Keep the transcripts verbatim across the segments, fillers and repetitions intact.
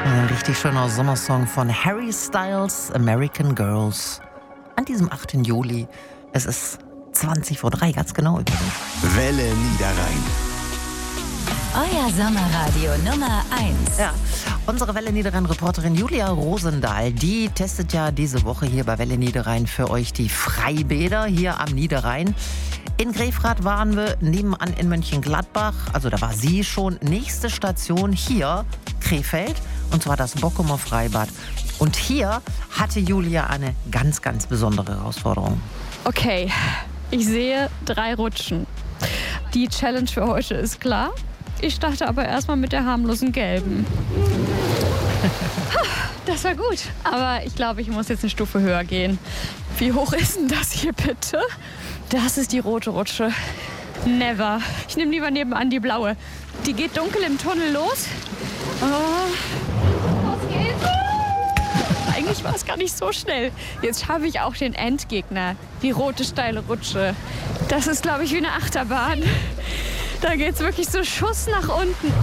Ein richtig schöner Sommersong von Harry Styles, American Girls. An diesem achten Juli. Es ist zwanzig vor drei, ganz genau übrigens. Welle Niederrhein. Euer Sommerradio Nummer eins. Ja, unsere Welle Niederrhein-Reporterin Julia Rosendahl, die testet ja diese Woche hier bei Welle Niederrhein für euch die Freibäder hier am Niederrhein. In Grefrath waren wir, nebenan in Mönchengladbach, also da war sie schon. Nächste Station hier, Krefeld, und zwar das Bockumer Freibad. Und hier hatte Julia eine ganz, ganz besondere Herausforderung. Okay, ich sehe drei Rutschen. Die Challenge für heute ist klar. Ich starte aber erstmal mit der harmlosen gelben. Das war gut, aber ich glaube, ich muss jetzt eine Stufe höher gehen. Wie hoch ist denn das hier bitte? Das ist die rote Rutsche. Never. Ich nehme lieber nebenan die blaue. Die geht dunkel im Tunnel los. Oh. Los geht's. Eigentlich war es gar nicht so schnell. Jetzt habe ich auch den Endgegner. Die rote steile Rutsche. Das ist, glaube ich, wie eine Achterbahn. Da geht's wirklich so Schuss nach unten.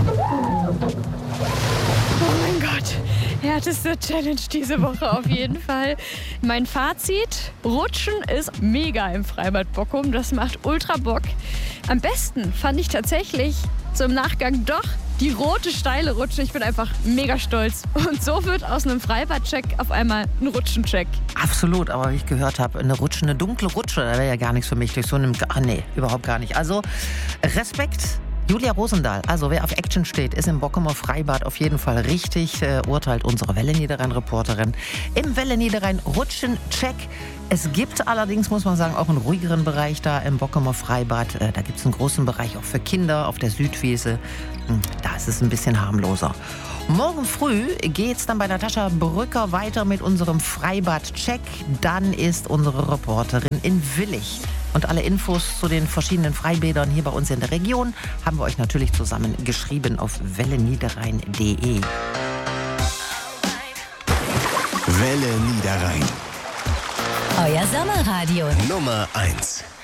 Oh mein Gott. Härteste Challenge diese Woche auf jeden Fall. Mein Fazit: Rutschen ist mega im Freibad Bockum. Das macht ultra Bock. Am besten fand ich tatsächlich so im Nachgang doch die rote steile Rutsche. Ich bin einfach mega stolz. Und so wird aus einem Freibad-Check auf einmal ein Rutschencheck. Absolut, aber wie ich gehört habe, eine Rutsche, eine dunkle Rutsche, da wäre ja gar nichts für mich. Durch so einen, ah nee, überhaupt gar nicht. Also Respekt. Julia Rosendahl, also wer auf Action steht, ist im Bockumer Freibad auf jeden Fall richtig, äh, urteilt unsere Welle Niederrhein-Reporterin. Im Welle Niederrhein Rutschen-Check. Es gibt allerdings, muss man sagen, auch einen ruhigeren Bereich da im Bockumer Freibad. Äh, da gibt es einen großen Bereich auch für Kinder auf der Südwiese. Hm, da ist es ein bisschen harmloser. Morgen früh geht's dann bei Natascha Brücker weiter mit unserem Freibad-Check. Dann ist unsere Reporterin in Willich. Und alle Infos zu den verschiedenen Freibädern hier bei uns in der Region haben wir euch natürlich zusammen geschrieben auf welle niederrhein punkt de. Welle Niederrhein. Euer Sommerradio Nummer eins.